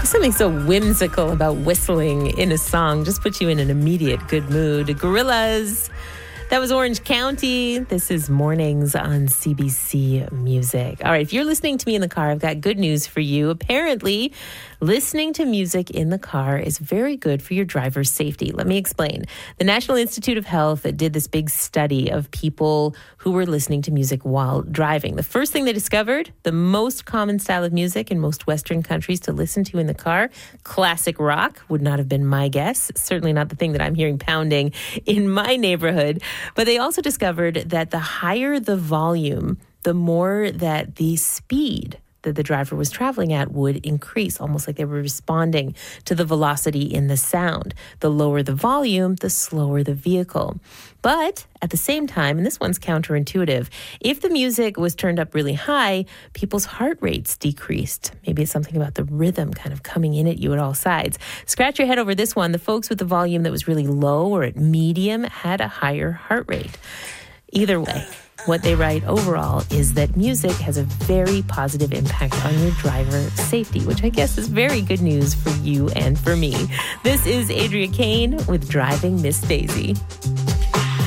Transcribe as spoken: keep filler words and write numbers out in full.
Something so whimsical about whistling in a song just puts you in an immediate good mood. Gorillaz. That was Orange County. This is Mornings on C B C Music. All right, if you're listening to me in the car, I've got good news for you. Apparently, listening to music in the car is very good for your driver's safety. Let me explain. The National Institute of Health did this big study of people who were listening to music while driving. The first thing they discovered, the most common style of music in most Western countries to listen to in the car, classic rock, would not have been my guess. Certainly not the thing that I'm hearing pounding in my neighborhood. But they also discovered that the higher the volume, the more that the speed that the driver was traveling at would increase, almost like they were responding to the velocity in the sound. The lower the volume, the slower the vehicle. But at the same time, and this one's counterintuitive, if the music was turned up really high, people's heart rates decreased. Maybe it's something about the rhythm kind of coming in at you at all sides. Scratch your head over this one. The folks with the volume that was really low or at medium had a higher heart rate. Either way, what they write overall is that music has a very positive impact on your driver safety, which I guess is very good news for you and for me. This is Adria Kane with Driving Miss Daisy.